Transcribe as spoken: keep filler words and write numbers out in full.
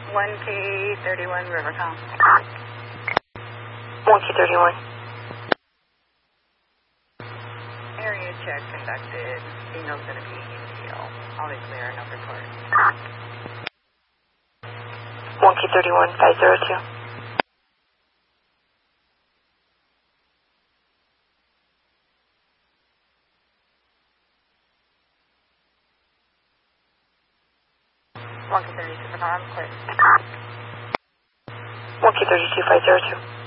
one K thirty-one Rivercom. one K thirty-one. Area check conducted. Signal's going to be E T L. All is clear, no report. one K thirty-one, five zero two. one K thirty-two, Rivercom, clear. one K thirty-two, five zero two.